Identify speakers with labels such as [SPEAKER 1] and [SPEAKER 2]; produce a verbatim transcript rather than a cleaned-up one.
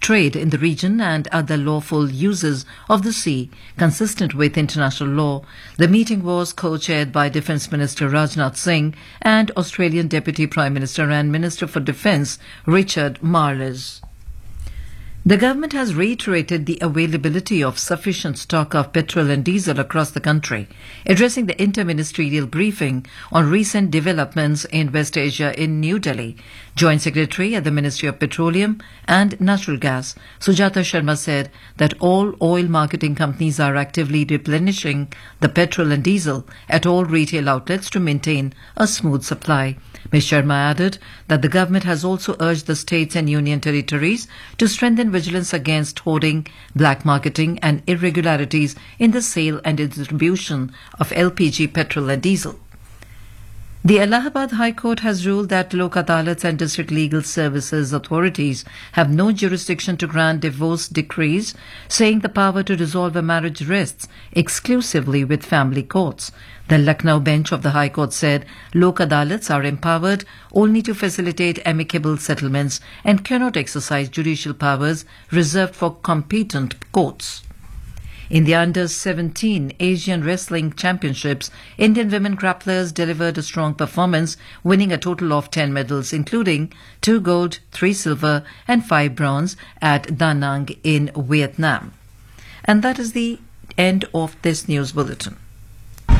[SPEAKER 1] trade in the region and other lawful uses of the sea consistent with international law. The meeting was co-chaired by Defence Minister Rajnath Singh and Australian Deputy Prime Minister and Minister for Defence Richard Marles. The government has reiterated the availability of sufficient stock of petrol and diesel across the country, addressing the interministerial briefing on recent developments in West Asia in New Delhi. Joint Secretary at the Ministry of Petroleum and Natural Gas, Sujata Sharma, said that all oil marketing companies are actively replenishing the petrol and diesel at all retail outlets to maintain a smooth supply. Miz Sharma added that the government has also urged the states and union territories to strengthen vigilance against hoarding, black marketing and irregularities in the sale and distribution of L P G, petrol and diesel. The Allahabad High Court has ruled that Lok Adalats and District Legal Services authorities have no jurisdiction to grant divorce decrees, saying the power to dissolve a marriage rests exclusively with family courts. The Lucknow bench of the High Court said Lok Adalats are empowered only to facilitate amicable settlements and cannot exercise judicial powers reserved for competent courts. In the under seventeen Asian Wrestling Championships, Indian women grapplers delivered a strong performance, winning a total of ten medals, including two gold, three silver and five bronze at Da Nang in Vietnam. And that is the end of this news bulletin.